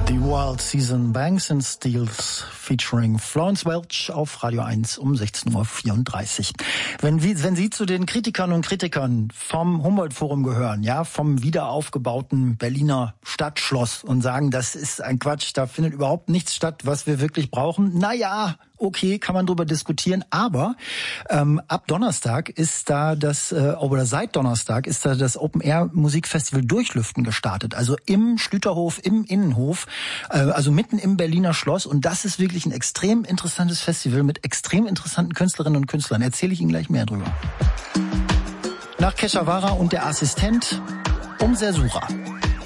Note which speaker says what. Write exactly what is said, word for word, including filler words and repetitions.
Speaker 1: Die Wild Season, Banks and Steels featuring Florence Welch auf Radio eins um sechzehn Uhr vierunddreißig. Wenn, wenn Sie zu den Kritikern und Kritikern vom Humboldt-Forum gehören, ja, vom wiederaufgebauten Berliner Stadtschloss und sagen, das ist ein Quatsch, da findet überhaupt nichts statt, was wir wirklich brauchen, naja, okay, kann man drüber diskutieren, aber ähm, ab Donnerstag ist da das, äh, oder seit Donnerstag ist da das Open-Air-Musikfestival Durchlüften gestartet, also im Schlüterhof, im Innenhof, äh, also mitten im Berliner Schloss, und das ist wirklich ein extrem interessantes Festival mit extrem interessanten Künstlerinnen und Künstlern. Erzähle ich Ihnen gleich mehr drüber. Nach Keshavara und der Assistent um Sersura.